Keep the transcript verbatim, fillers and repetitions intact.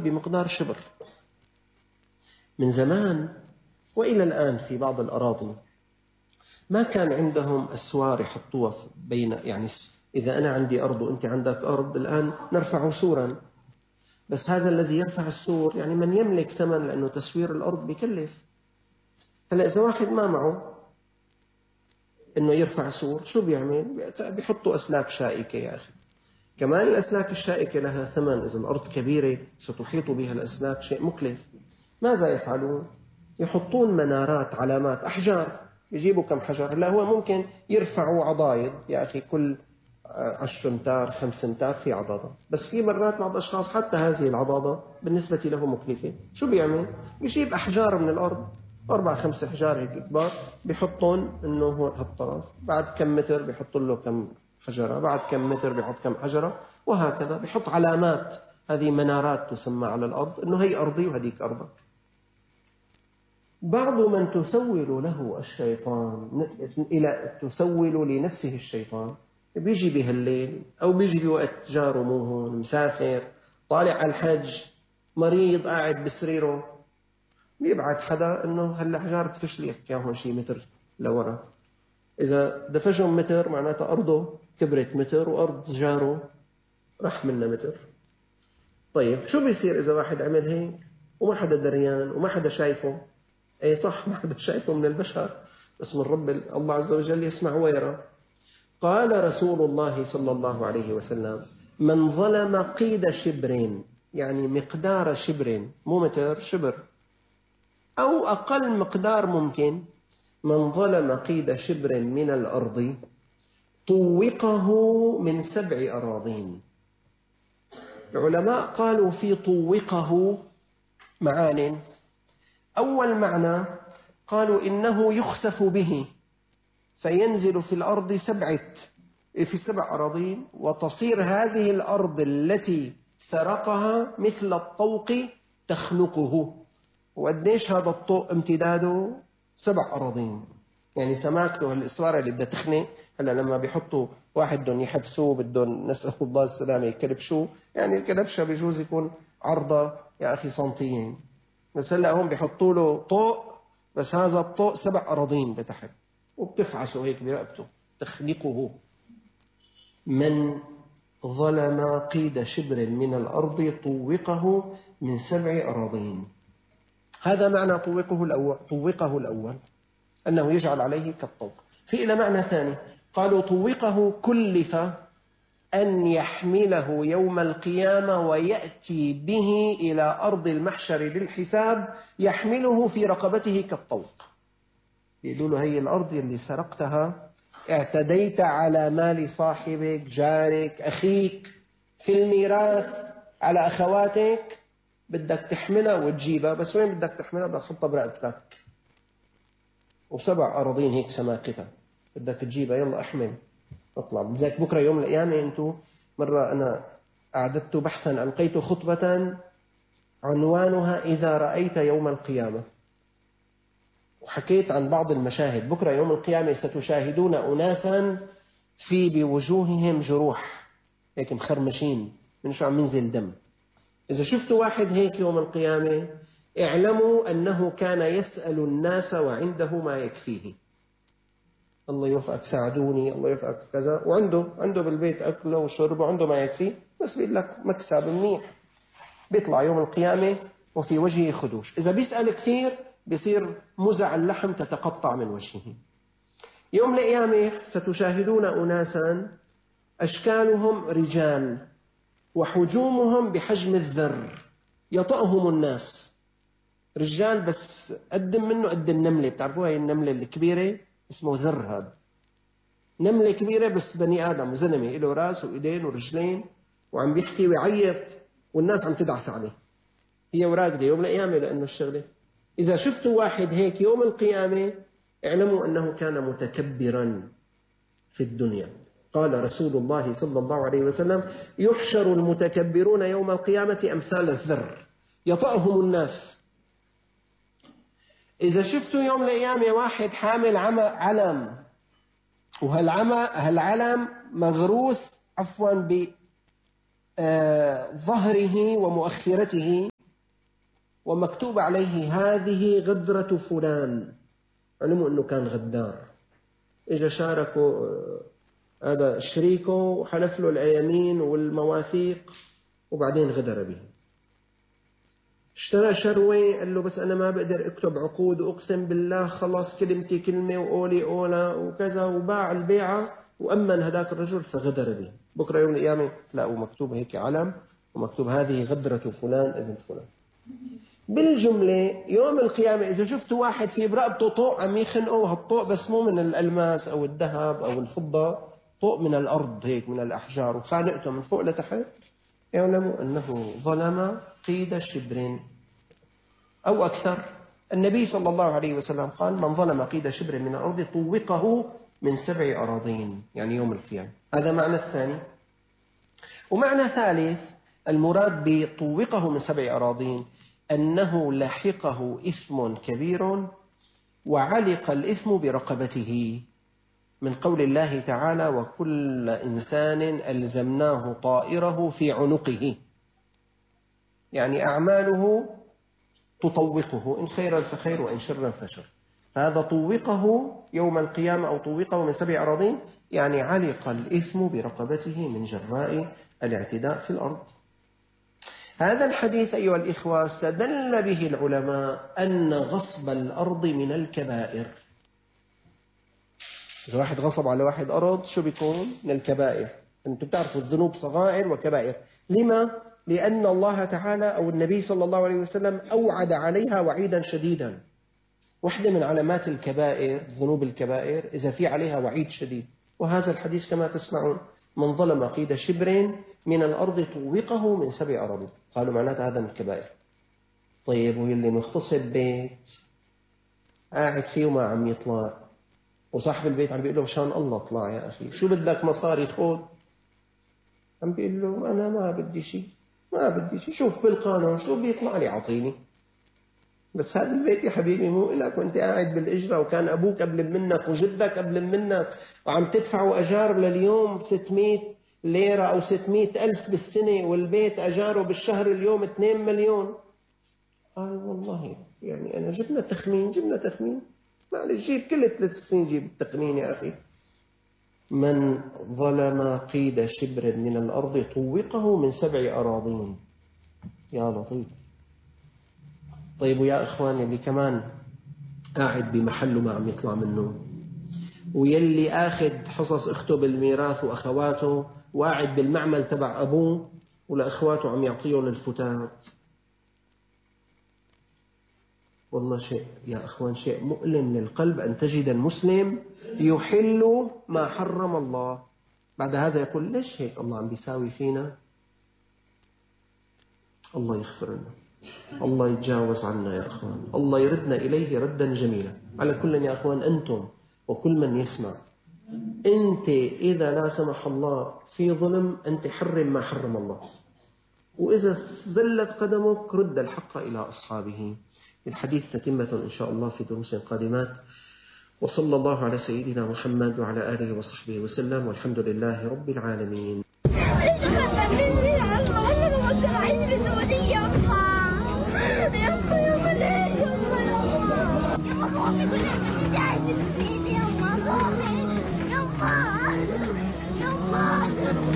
بمقدار شبر. من زمان وإلى الآن في بعض الأراضي ما كان عندهم أسوار يحطوها بين، يعني إذا أنا عندي أرض وأنت عندك أرض الآن نرفع سورا، بس هذا الذي يرفع السور يعني من يملك ثمن، لأنه تسوير الأرض بيكلف. هلا إذا واحد ما معه إنه يرفع سور شو بيعمل؟ بيحطوا أسلاك شائكة. يا أخي كمان الأسلاك الشائكة لها ثمن، إذا الأرض كبيرة ستحيط بها الأسلاك شيء مكلف. ماذا يفعلون؟ يحطون منارات، علامات، أحجار، يجيبوا كم حجر. هلا هو ممكن يرفعوا عضايد، يا أخي كل عشر امتار خمس امتار في عضاضة، بس في مرات بعض الأشخاص حتى هذه العضاضة بالنسبة له مكلفة. شو بيعمل؟ بيجيب أحجار من الأرض، أربع خمس أحجار هيك كبار، بيحطون إنه هو هالطرف، بعد كم متر بيحط له كم حجرة، بعد كم متر بيحط كم حجرة، وهكذا بيحط علامات. هذه منارات تسمى على الأرض، إنه هي أرضي وهذيك أرضك. بعض من تسول له الشيطان إلى تسول لنفسه الشيطان بيجي بهالليل أو بيجي بوقت جاره مو هون، مسافر، طالع على الحج، مريض، قاعد بسريره، بيبعت حدا إنه هالأحجار تفش لي إياهم شي متر لورا. إذا دفشهم متر معناته أرضه كبرت متر وأرض جاره راح منها متر. طيب شو بيصير إذا واحد عمل هيك وما حدا دريان وما حدا شايفه؟ أي صح، ما حدا شايفه من البشر، بس من رب الله عز وجل يسمع ويرى. قال رسول الله صلى الله عليه وسلم: من ظلم قيد شبر، يعني مقدار شبر، مو متر، شبر، أو أقل مقدار ممكن، من ظلم قيد شبر من الأرض طوقه من سبع أراضين. العلماء قالوا في طوقه معان. أول معنى قالوا إنه يخسف به فينزل في الأرض سبعة في سبع أراضين، وتصير هذه الأرض التي سرقها مثل الطوق تخنقه. وقديش هذا الطوق امتداده؟ سبع أراضين. يعني سماكته الإسوارة اللي بدها تخنق. هلا لما بيحطوا واحد بدهم يحبسوه، بدهم نسأل الله السلامة يكلبشوه، يعني الكلبشة بيجوز يكون عرضة يا أخي سنتيين، بس هلا هم بيحطوا له طوق، بس هذا الطوق سبع أراضين لتحت، وبتفعسه هيك برقبته تخنقه. من ظلم قيد شبر من الأرض طوقه من سبع أراضين. هذا معنى طوقه الأول. طوقه الأول أنه يجعل عليه كالطوق. في إلى معنى ثاني، قالوا طوقه كلف أن يحمله يوم القيامة ويأتي به إلى أرض المحشر للحساب، يحمله في رقبته كالطوق. يقولوا له هي الأرض اللي سرقتها، اعتديت على مال صاحبك، جارك، أخيك، في الميراث على أخواتك، بدك تحملها وتجيبها، بس وين بدك تحملها؟ بدك تحطها برقبتك، وسبع أراضين هيك سماكتها بدك تجيبها، يلا أحمل اطلع. بذلك بكرة يوم القيامة أنتو، مرة أنا أعددت بحثا ألقيت خطبة عنوانها إذا رأيت يوم القيامة، وحكيت عن بعض المشاهد. بكرة يوم القيامة ستشاهدون أناسا في بوجوههم جروح هيك مخرمشين من شو عم ينزل دم. إذا شفتوا واحد هيك يوم القيامة اعلموا أنه كان يسأل الناس وعنده ما يكفيه. الله يوفقك، ساعدوني، الله يوفقك كذا، وعنده عنده بالبيت أكله وشربه، عنده ما يكفيه، بس بيقول لك مكسب منيح. بيطلع يوم القيامة وفي وجهه خدوش. إذا بيسأل كثير بيصير مزع اللحم تتقطع من وجهه. يوم القيامة ستشاهدون أناسا أشكالهم رجال وحجومهم بحجم الذر، يطأهم الناس. رجال بس قد منه قد النملة، بتعرفوها هي النملة الكبيرة، اسمه ذر. هذا نملة كبيرة بس بني آدم زلمة، له راس وإيدين ورجلين، وعم بيحكي ويعيط والناس عم تدعس عليه. هي وراقدة يوم القيامة لأنه الشغلة. إذا شفتوا واحد هيك يوم القيامة اعلموا أنه كان متكبرا في الدنيا. قال رسول الله صلى الله عليه وسلم: يحشر المتكبرون يوم القيامة أمثال الذر يطأهم الناس. إذا شفتوا يوم القيامة واحد حامل علم، وهالعلم مغروس عفوا بظهره ومؤخرته ومكتوب عليه هذه غدرة فلان، علموا أنه كان غدار. إجا شاركوا هذا شريكه وحلف له الأيامين والمواثيق وبعدين غدر به. اشترى شروي، قال له بس أنا ما بقدر أكتب عقود وأقسم بالله خلاص كلمتي كلمة وقولي قولة وكذا، وباع البيعة وأمن هذاك الرجل فغدر به. بكرة يوم القيامة تلاقوا مكتوب هيك علم ومكتوب هذه غدرة فلان ابن فلان. بالجملة يوم القيامة إذا شفتوا واحد في برقبته طوق عم يخنقه، هالطوق بس مو من الألماس أو الذهب أو الفضة، طوق من الأرض هيك من الأحجار وخانقته من فوق لتحت، اعلموا أنه ظلم قيد شبر أو أكثر. النبي صلى الله عليه وسلم قال من ظلم قيد شبر من الأرض طوقه من سبع أراضين، يعني يوم القيامة. هذا معنى الثاني. ومعنى ثالث المراد بطوقه من سبع أراضين أنه لحقه إثم كبير وعلق الإثم برقبته، من قول الله تعالى وكل إنسان ألزمناه طائره في عنقه، يعني أعماله تطوقه، إن خيرا فخير وإن شرا فشر. فهذا طوقه يوم القيامة أو طوقه من سبع أراضين، يعني علق الإثم برقبته من جراء الاعتداء في الأرض. هذا الحديث أيها الإخوة استدل به العلماء أن غصب الأرض من الكبائر. إذا واحد غصب على واحد أرض شو بيكون؟ من الكبائر. أنتم بتعرفوا الذنوب صغائر وكبائر. لما؟ لأن الله تعالى أو النبي صلى الله عليه وسلم أوعد عليها وعيدا شديدا. واحدة من علامات الكبائر ذنوب الكبائر إذا في عليها وعيد شديد، وهذا الحديث كما تسمعون من ظلم قيد شبر من الأرض طوقه من سبع أراضين. قالوا معناته هذا من الكبائر. طيب واللي مغتصب بيت قاعد فيه وما عم يطلع، وصاحب البيت عم بيقول له مشان الله اطلع يا أخي، شو بدك مصاري خذ، عم بيقول له أنا ما بدي شيء ما بدي شيء، شوف بالقانون شو بيطلع لي عطيني، بس هذا البيت يا حبيبي مو إلك، وانت قاعد بالإجرة وكان أبوك قبل منك وجدك قبل منك وعم تدفعوا أجار لليوم ستمائة ليرة أو ستمائة ألف بالسنة، والبيت أجاره بالشهر اليوم اثنين مليون. قال والله يعني أنا جبنا تخمين جبنا تخمين معلش جيب كل ثلاث سنين جيب التخمين يا أخي. من ظلم قيد شبر من الأرض طوقه من سبع أراضين. يا لطيف. طيب ويا إخواني اللي كمان قاعد بمحله ما عم يطلع منه، ويلي آخذ حصص أخته بالميراث وأخواته وقاعد بالمعمل تبع أبوه ولأخواته عم يعطيهم الفتات، والله شيء يا أخوان شيء مؤلم للقلب أن تجد المسلم يحل ما حرم الله، بعد هذا يقول ليش هيك الله عم بيساوي فينا. الله يغفر لنا، الله يتجاوز عنا يا أخوان، الله يردنا إليه ردا جميلا. على كل يا أخوان أنتم وكل من يسمع، أنت إذا لا سمح الله في ظلم أنت حرم ما حرم الله، وإذا زلت قدمك رد الحق إلى أصحابه. الحديث تتمة إن شاء الله في دروس قادمات. وصلى الله على سيدنا محمد وعلى آله وصحبه وسلم، والحمد لله رب العالمين.